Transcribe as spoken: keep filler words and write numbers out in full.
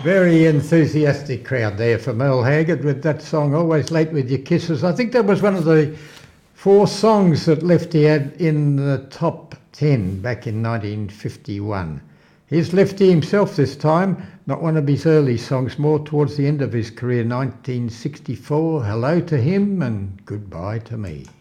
Very enthusiastic crowd there for Merle Haggard with that song, Always Late With Your Kisses. I think that was one of the four songs that Lefty had in the top ten back in nineteen fifty-one. Here's Lefty himself this time, not one of his early songs, more towards the end of his career, nineteen sixty-four. Hello to him and goodbye to me.